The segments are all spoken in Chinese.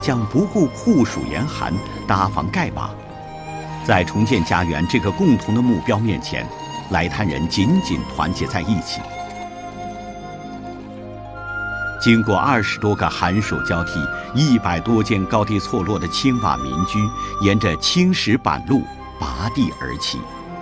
将不顾酷暑严寒，搭房盖瓦。在重建家园这个共同的目标面前，来滩人紧紧团结在一起。经过20多个寒暑交替，100多间高低错落的青瓦民居，沿着青石板路拔地而起。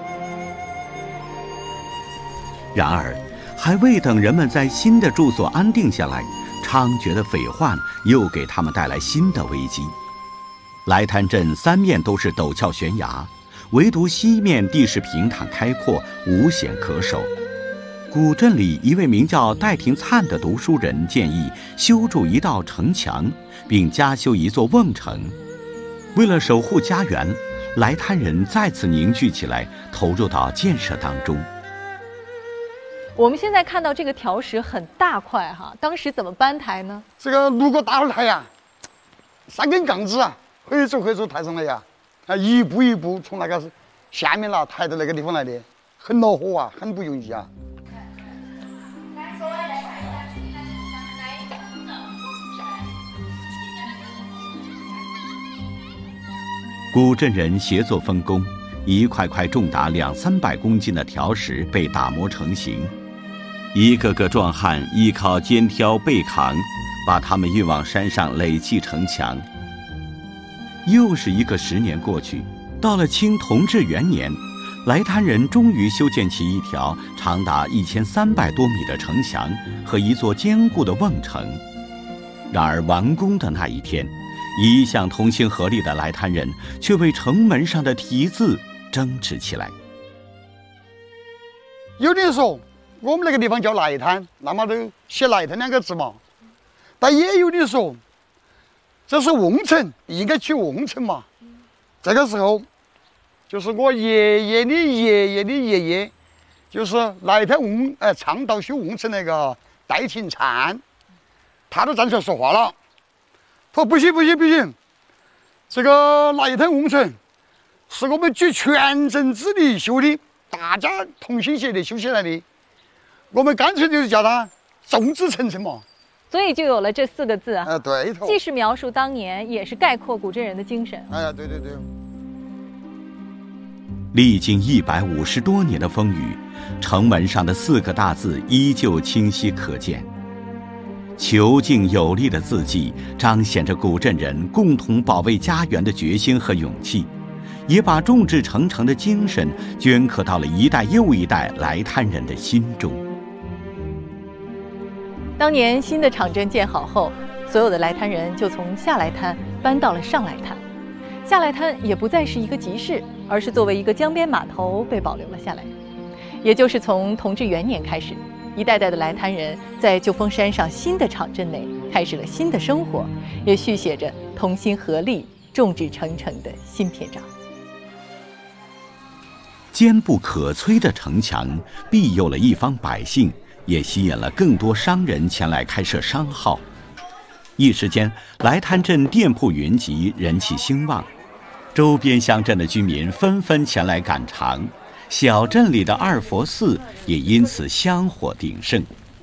然而，还未等人们在新的住所安定下来，猖獗的匪患又给他们带来新的危机。来滩镇3面都是陡峭悬崖，唯独西面地势平坦开阔，无险可守。古镇里一位名叫戴廷灿的读书人建议修筑一道城墙，并加修一座瓮城。为了守护家园，来滩人再次凝聚起来，投入到建设当中。 我们现在看到这个条石很大块哈，当时怎么搬抬呢？ 这个如果大抬呀，3根杠子啊，回走抬上来呀，一步一步从那个下面啦抬到那个地方来的，很恼火啊，很不容易啊。 古镇人协作分工，一块块重达200-300公斤的条石被打磨成型，一个个壮汉依靠肩挑背扛，把它们运往山上垒砌城墙。又是一个10年过去，到了清同治元年，来滩人终于修建起一条长达1300多米的城墙和一座坚固的瓮城。然而完工的那一天，一向同心合力的来滩人却为城门上的题字争执起来。 有的人说我们那个地方叫来滩，那么都写来滩2个字嘛，但也有的说这是瓮城，应该取瓮城嘛。这个时候就是我爷爷的爷爷的爷爷，就是来滩倡导修瓮城那个戴廷灿，他都站出来说话了，说不行，这个来滩瓮城是我们举全镇之力修的，大家同心协力修起来的，我们干脆就是叫它众志成城嘛。 所以就有了这4个字啊。 对头。 既是描述当年，也是概括古镇人的精神。 哎呀，对。 历经150多年的风雨，城门上的4个大字依旧清晰可见。遒劲有力的字迹彰显着古镇人共同保卫家园的决心和勇气，也把众志成城的精神镌刻到了一代又一代来滩人的心中。 当年新的场镇建好后，所有的来滩人就从下来滩搬到了上来滩。下来滩也不再是一个集市，而是作为一个江边码头被保留了下来。也就是从同治元年开始，一代代的来滩人在旧峰山上新的场镇内开始了新的生活，也续写着同心合力、众志成城的新篇章。 坚不可摧的城墙庇佑了一方百姓，也吸引了更多商人前来开设商号。一时间，来滩镇店铺云集，人气兴旺，周边乡镇的居民纷纷前来赶场，小镇里的二佛寺也因此香火鼎盛。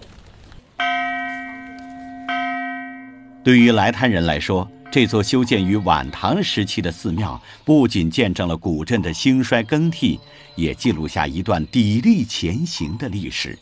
对于来滩人来说，这座修建于晚唐时期的寺庙，不仅见证了古镇的兴衰更替，也记录下一段砥砺前行的历史。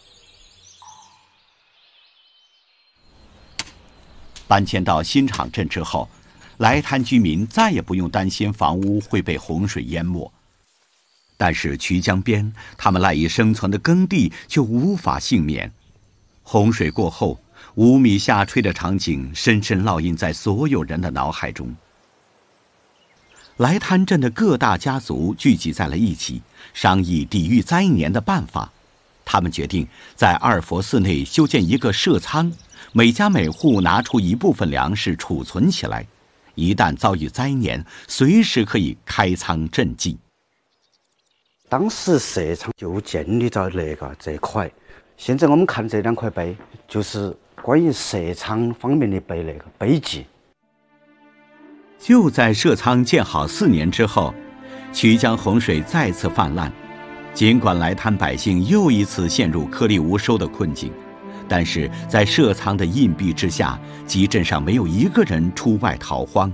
搬迁到新场镇之后，来滩居民再也不用担心房屋会被洪水淹没，但是衢江边他们赖以生存的耕地就无法幸免。洪水过后，5米下垂的场景深深烙印在所有人的脑海中。来滩镇的各大家族聚集在了一起，商议抵御灾年的办法。他们决定在二佛寺内修建一个社仓，每家每户拿出一部分粮食储存起来，一旦遭遇灾年，随时可以开仓赈济。 当时社仓就建立在这一块，现在我们看这2块碑，就是关于社仓方面的碑记。 就在社仓建好4年之后，衢江洪水再次泛滥。尽管来滩百姓又一次陷入颗粒无收的困境， 但是在设仓的硬币之下，集镇上没有一个人出外逃荒。